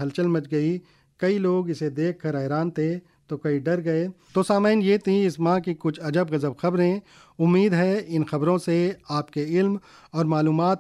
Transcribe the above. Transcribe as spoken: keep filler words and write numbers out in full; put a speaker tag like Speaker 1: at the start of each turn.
Speaker 1: हलचल मच गई। कई लोग इसे देखकर हैरान थे तो कई डर गए। तो सामईन, ये थी इस माह की कुछ अजब गजब खबरें। उम्मीद है इन खबरों से आपके इल्म और मालूमात